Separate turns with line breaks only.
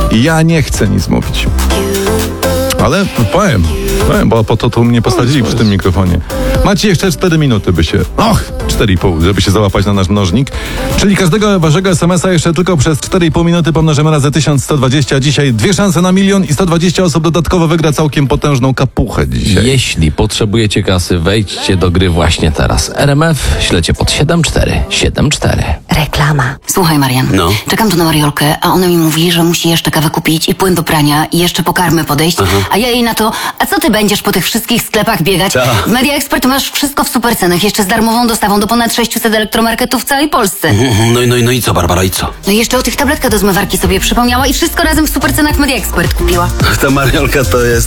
I ja nie chcę nic mówić. Ale powiem, bo po to tu mnie posadzili przy tym mikrofonie. Macie jeszcze 4 minuty, 4,5, żeby się załapać na nasz mnożnik. Czyli każdego waszego SMS-a jeszcze tylko przez 4,5 minuty pomnożymy razy 1120. Dzisiaj 2 szanse na 1 000 000 i 120 osób dodatkowo wygra całkiem potężną kapuchę dzisiaj.
Jeśli potrzebujecie kasy, wejdźcie do gry właśnie teraz. RMF, ślecie pod 7474.
Reklama. Słuchaj, Marian.
No.
Czekam tu na Mariolkę, a ona mi mówi, że musi jeszcze kawę kupić i płyn do prania i jeszcze po karmę podejść. A ja jej na to, a co ty będziesz po tych wszystkich sklepach biegać?
Ta.
W Media Expert masz wszystko w supercenach, jeszcze z darmową dostawą do ponad 600 elektromarketów w całej Polsce.
No i co, Barbara, i co?
No i jeszcze o tych tabletkach do zmywarki sobie przypomniała i wszystko razem w supercenach w Media Expert kupiła.
Ta Mariolka to jest